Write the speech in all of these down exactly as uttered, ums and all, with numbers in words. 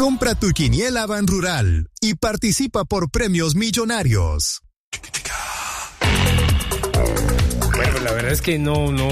Compra tu quiniela Ban Rural y participa por premios millonarios. Bueno, la verdad es que no, no...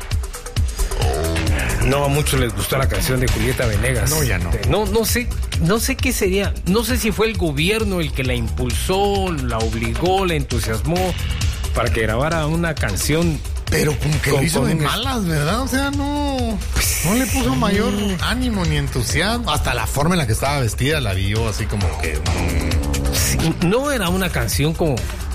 No a muchos les gustó la canción de Julieta Venegas. No, ya no. No, no sé, no sé qué sería. No sé si fue el gobierno el que la impulsó, la obligó, la entusiasmó para que grabara una canción. Pero como que con, lo hizo de con... malas, ¿verdad? O sea, no, no le puso mayor ánimo ni entusiasmo. Hasta la forma en la que estaba vestida la vio así como que... Mmm. Sí, no era una canción como,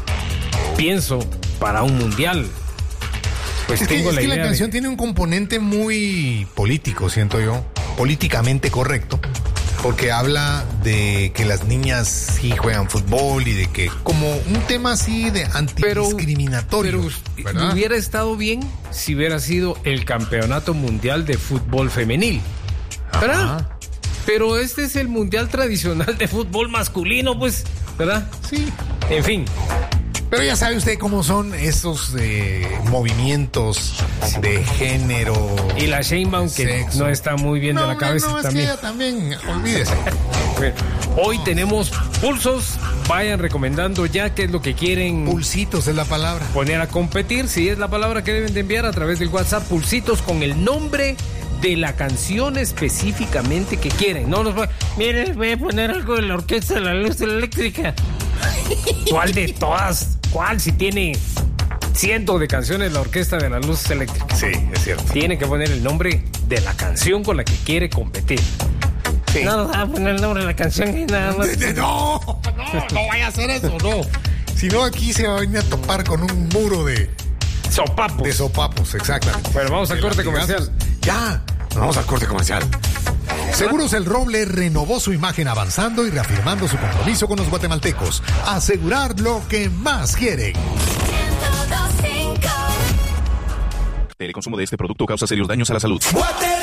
pienso, para un mundial. Pues es tengo que, la es que idea la canción de... tiene un componente muy político, siento yo. Políticamente correcto. Porque habla de que las niñas sí juegan fútbol y de que como un tema así de antidiscriminatorio. Pero, pero hubiera estado bien si hubiera sido el campeonato mundial de fútbol femenil, ¿verdad? Ajá. Pero este es el mundial tradicional de fútbol masculino, pues, ¿verdad? Sí. En fin. Pero ya sabe usted cómo son esos eh, movimientos de género. Y la Sheinbaum que sexo. No está muy bien no, de la cabeza no, no, también. Es que ella también, olvídese. Bueno, hoy tenemos pulsos. Vayan recomendando ya qué es lo que quieren. Pulsitos es la palabra. Poner a competir, si es la palabra que deben de enviar a través del WhatsApp. Pulsitos con el nombre de la canción específicamente que quieren. No nos va. Miren, les voy a poner algo de la Orquesta de la Luz Eléctrica. ¿Cuál de todas? ¿Cuál? Si tiene cientos de canciones la Orquesta de la Luz Eléctrica. Sí, es cierto. Tiene que poner el nombre de la canción con la que quiere competir. Sí. No nos va a poner el nombre de la canción y nada más. No, no, no vaya a hacer eso, no. Si no, aquí se va a venir a topar con un muro de... Sopapos. De sopapos, exactamente. Bueno, vamos al corte comercial. Ya, vamos al corte comercial. Seguros El Roble renovó su imagen avanzando y reafirmando su compromiso con los guatemaltecos. Asegurar lo que más quieren. El consumo de este producto causa serios daños a la salud.